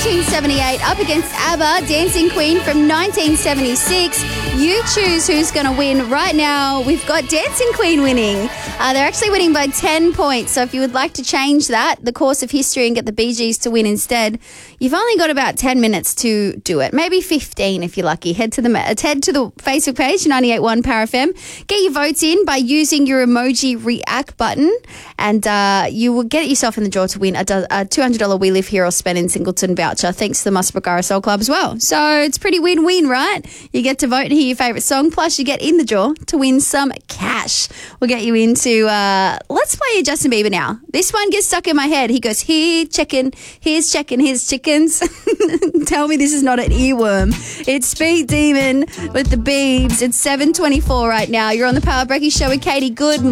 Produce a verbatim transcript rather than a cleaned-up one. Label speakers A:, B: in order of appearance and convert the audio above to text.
A: nineteen seventy-eight up against ABBA, Dancing Queen from nineteen seventy-six. You choose who's going to win right now. We've got Dancing Queen winning. Uh, they're actually winning by ten points. So if you would like to change that, the course of history, and get the Bee Gees to win instead, you've only got about ten minutes to do it. Maybe fifteen if you're lucky. Head to the head to the Facebook page, ninety-eight point one Power F M. Get your votes in by using your emoji react button, and uh, you will get yourself in the draw to win a, do- a two hundred dollars We Live Here or Spend in Singleton voucher, thanks to the Musbrook Soul Club as well. So it's pretty win-win, right? You get to vote and hear your favourite song, plus you get in the draw to win some cash. We'll get you into, uh, let's play a Justin Bieber now. This one gets stuck in my head. He goes, here chicken, here's chicken, here's chickens. Tell me this is not an earworm. It's Speed Demon with the Beebs. It's seven twenty-four right now. You're on the Power Breaky Show with Katie. Good